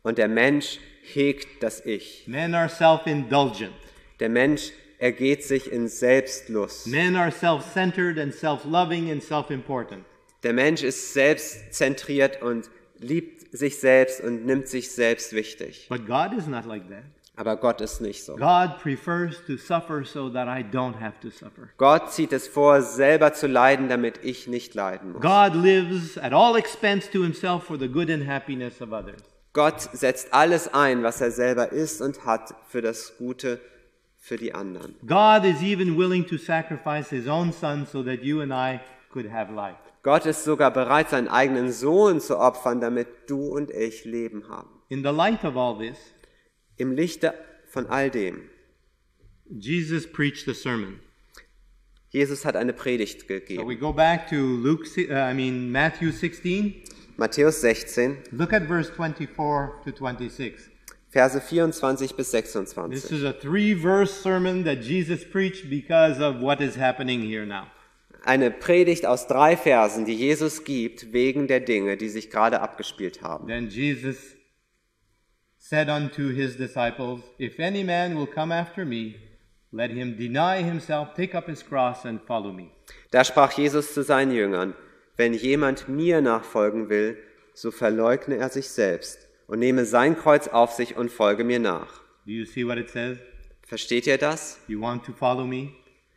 Und der Mensch hegt das Ich. Men are self-indulgent. Der Mensch ergeht sich in Selbstlust. Men are self-centered and self-loving and self-important. Der Mensch ist selbstzentriert und liebt sich selbst und nimmt sich selbst wichtig. But God is not like that. Aber Gott ist nicht so. God prefers to suffer so that I don't have to suffer. Gott zieht es vor, selber zu leiden, damit ich nicht leiden muss. God lives at all expense to himself for the good and happiness of others. Gott setzt alles ein, was er selber ist und hat, für das Gute für die anderen. God is even willing to sacrifice his own son so that you and I could have life. Gott ist sogar bereit, seinen eigenen Sohn zu opfern, damit du und ich Leben haben. In the light of all this, Im Lichte von all dem. Jesus preached a sermon. Jesus hat eine Predigt So gegeben. we go back to Matthew 16. Matthäus 16, Look at verse 24 to 26. Verse 24 bis This 26. is a 3-verse sermon that Jesus preached because of what is happening here now. Eine Predigt aus 3 Versen, die Jesus gibt, wegen der Dinge, die sich gerade abgespielt haben. Then Jesus said unto his disciples, If any man will come after me, let him deny himself, take up his cross, and follow me. Da sprach Jesus zu seinen Jüngern: Wenn jemand mir nachfolgen will, so verleugne er sich selbst und nehme sein Kreuz auf sich und folge mir nach. Do you see what it says? Versteht ihr das? You want to follow me?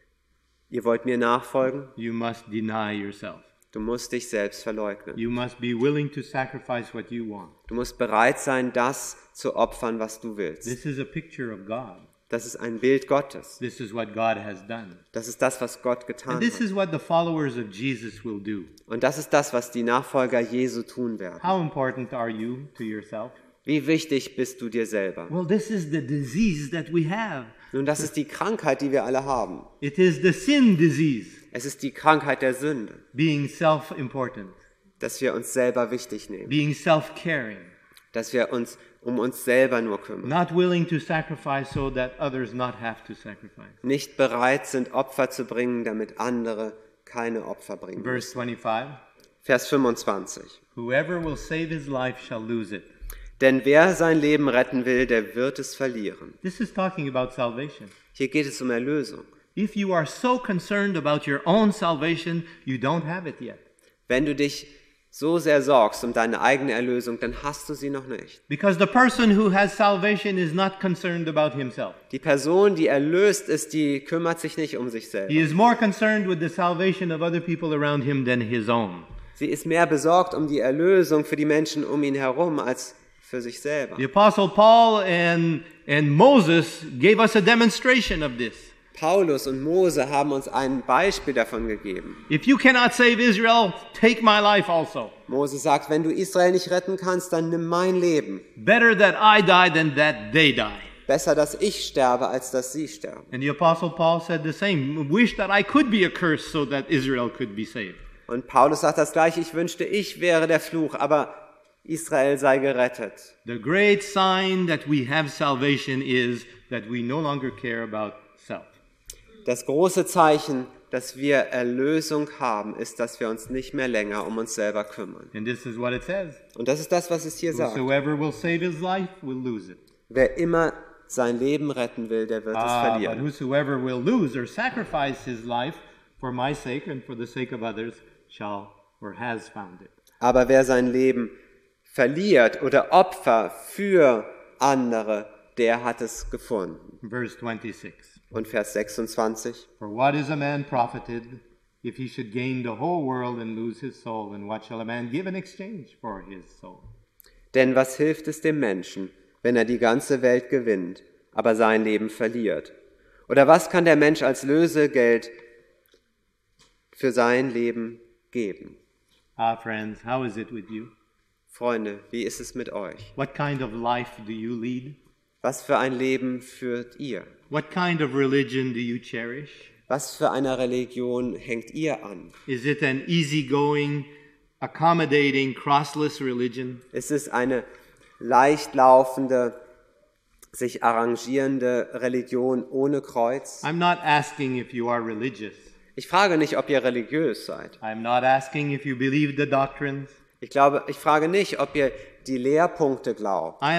Ihr wollt mir nachfolgen? You must deny yourself. Du musst dich selbst verleugnen. You must be willing to sacrifice what you want. Du musst bereit sein, das zu opfern, was du willst. This is a picture of God. Das ist ein Bild Gottes. This is what God has done. Das ist das, was Gott getan And this hat. is what the followers of Jesus will do. Und das ist das, was die Nachfolger Jesu tun werden. How important are you to yourself? Wie wichtig bist du dir selber? Well, this is the disease that we have. Nun, das ist die Krankheit, die wir alle haben. It is the sin disease, Es ist die Krankheit der Sünde, being self-important, dass wir uns selber wichtig nehmen, being self-caring, dass wir uns um uns selber nur kümmern, not willing to sacrifice so that others not have to sacrifice. nicht bereit sind, Opfer zu bringen, damit andere keine Opfer bringen. Verse 25, Vers 25. whoever will save his life shall lose it. Denn wer sein Leben retten will, der wird es verlieren. This is talking about salvation. Hier geht es um Erlösung. If you are so concerned about your own salvation, you don't have it yet. Wenn du dich so sehr sorgst um deine eigene Erlösung, dann hast du sie noch nicht. Because the person who has salvation is not concerned about himself. Die Person, die erlöst ist, die kümmert sich nicht um sich selber. He is more concerned with the salvation of other people around him than his own. Sie ist mehr besorgt um die Erlösung für die Menschen um ihn herum als für sich selber. The Apostle Paul and Moses gave us a demonstration of this. Paulus und Mose haben uns ein Beispiel davon gegeben. If you cannot save Israel, take my life also. Mose sagt, wenn du Israel nicht retten kannst, dann nimm mein Leben. Better that I die than that they die. Besser, dass ich sterbe, als dass sie sterben. And the Apostle Paul said the same. Wish that I could be a curse so that Israel could be saved. Und Paulus sagt das Gleiche, ich wünschte, ich wäre der Fluch, aber Israel sei gerettet. The great sign that we have salvation is that we no longer care about self. Das große Zeichen, dass wir Erlösung haben, ist, dass wir uns nicht mehr länger um uns selber kümmern. And this is what it says. Und das ist das, was es hier sagt. Whosoever will save his life will lose it. Wer immer sein Leben retten will, der wird es But verlieren. whosoever will lose or sacrifice his life for my sake and for the sake of others shall or has found it. Aber wer sein Leben verliert oder Opfer für andere, der hat es gefunden. Verse 26. Und Vers 26. For what is a man profited if he should gain the whole world and lose his soul? And what shall a man give in exchange for his soul? Denn was hilft es dem Menschen, wenn er die ganze Welt gewinnt, aber sein Leben verliert? Oder was kann der Mensch als Lösegeld für sein Leben geben? Friends, how is it with you? Freunde, wie ist es mit euch? What kind of life do you lead? Was für ein Leben führt ihr? What kind of religion do you cherish? Was für eine Religion hängt ihr an? Is it an easygoing, accommodating, crossless religion? Ist es eine leicht laufende, sich arrangierende Religion ohne Kreuz? I'm not asking if you are religious. Ich frage nicht, ob ihr religiös seid. I'm not asking if you believe the doctrines. Ich frage nicht, ob ihr die Lehrpunkte glaubt.